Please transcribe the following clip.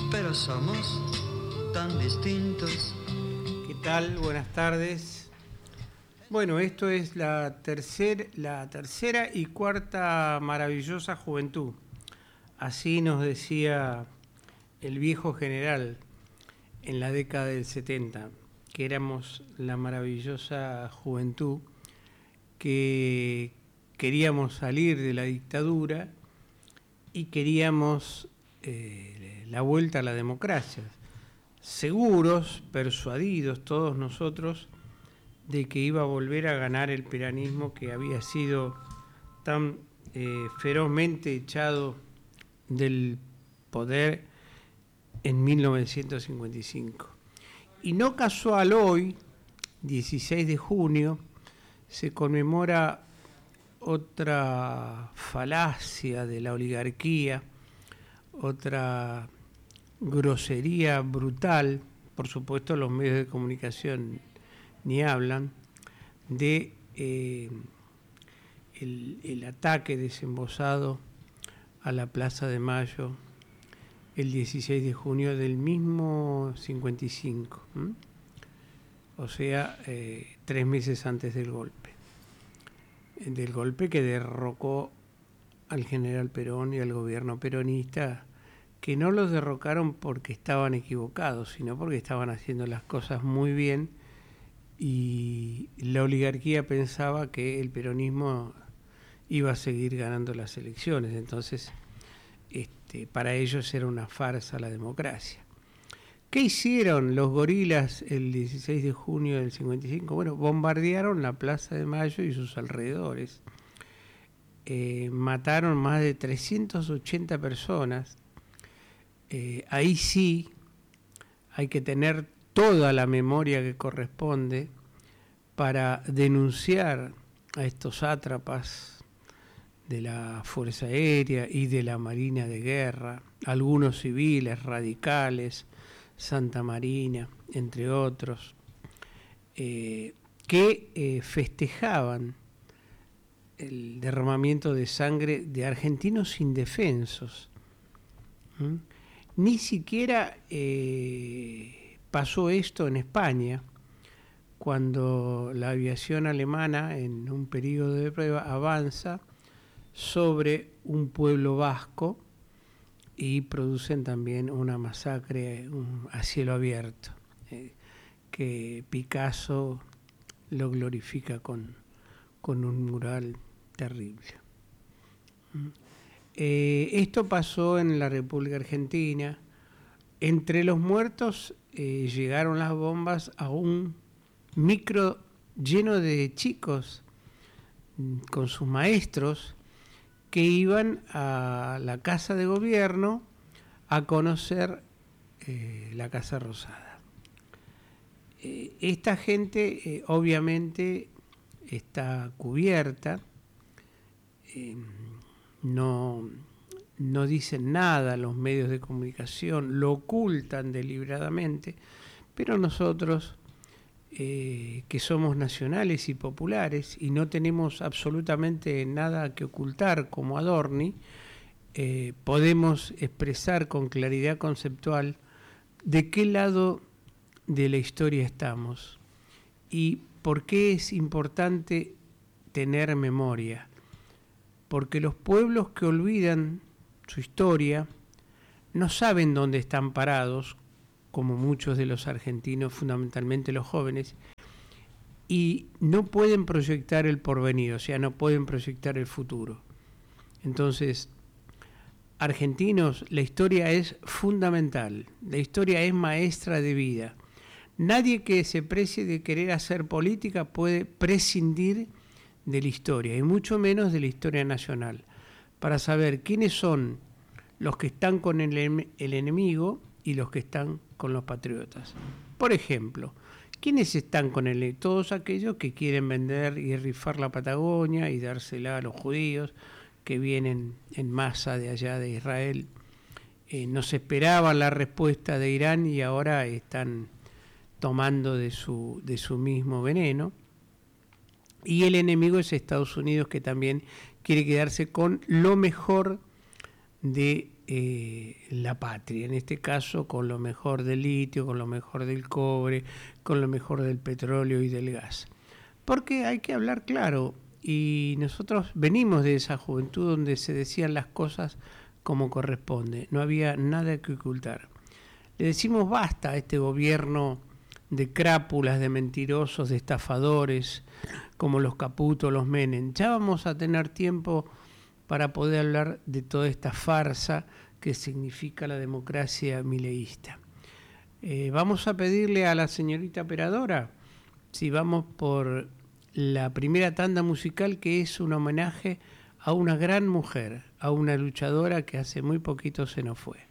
pero somos tan distintos. ¿Qué tal? Buenas tardes. Bueno, esto es la tercera y cuarta maravillosa juventud. Así nos decía el viejo general en la década del 70, que éramos la maravillosa juventud, que queríamos salir de la dictadura y queríamos la vuelta a la democracia. Seguros, persuadidos todos nosotros de que iba a volver a ganar el peronismo que había sido tan ferozmente echado del poder en 1955. Y no casual hoy, 16 de junio, se conmemora otra falacia de la oligarquía, otra grosería brutal, por supuesto los medios de comunicación ni hablan, de el ataque desembosado a la Plaza de Mayo el 16 de junio del mismo 55, o sea, 3 meses antes del golpe que derrocó al general Perón y al gobierno peronista, que no los derrocaron porque estaban equivocados, sino porque estaban haciendo las cosas muy bien y la oligarquía pensaba que el peronismo iba a seguir ganando las elecciones. Entonces, para ellos era una farsa la democracia. ¿Qué hicieron los gorilas el 16 de junio del 55? Bueno, bombardearon la Plaza de Mayo y sus alrededores. Mataron más de 380 personas. Ahí sí hay que tener toda la memoria que corresponde para denunciar a estos sátrapas de la Fuerza Aérea y de la Marina de Guerra, algunos civiles radicales, Santa Marina, entre otros, que festejaban el derramamiento de sangre de argentinos indefensos. Ni siquiera pasó esto en España, cuando la aviación alemana, en un periodo de prueba, avanza sobre un pueblo vasco y producen también una masacre a cielo abierto, que Picasso lo glorifica con un mural terrible. Esto pasó en la República Argentina. Entre los muertos llegaron las bombas a un micro lleno de chicos con sus maestros que iban a la Casa de Gobierno a conocer la Casa Rosada. Esta gente obviamente está cubierta, no dicen nada los medios de comunicación, lo ocultan deliberadamente, pero nosotros, que somos nacionales y populares y no tenemos absolutamente nada que ocultar como Adorni, podemos expresar con claridad conceptual de qué lado de la historia estamos y por qué es importante tener memoria. Porque los pueblos que olvidan su historia no saben dónde están parados, como muchos de los argentinos, fundamentalmente los jóvenes, y no pueden proyectar el porvenir, o sea, no pueden proyectar el futuro. Entonces, argentinos, la historia es fundamental, la historia es maestra de vida. Nadie que se precie de querer hacer política puede prescindir de la historia, y mucho menos de la historia nacional, para saber quiénes son los que están con el enemigo y los que están con los patriotas. Por ejemplo, ¿quiénes están con todos aquellos que quieren vender y rifar la Patagonia y dársela a los judíos que vienen en masa de allá de Israel? No se esperaban la respuesta de Irán y ahora están tomando de su mismo veneno. Y el enemigo es Estados Unidos, que también quiere quedarse con lo mejor de la patria, en este caso con lo mejor del litio, con lo mejor del cobre, con lo mejor del petróleo y del gas. Porque hay que hablar claro, y nosotros venimos de esa juventud donde se decían las cosas como corresponde, no había nada que ocultar. Le decimos basta a este gobierno de crápulas, de mentirosos, de estafadores, como los Caputo, los Menem. Ya vamos a tener tiempo para poder hablar de toda esta farsa que significa la democracia mileísta. Vamos a pedirle a la señorita operadora si vamos por la primera tanda musical, que es un homenaje a una gran mujer, a una luchadora que hace muy poquito se nos fue.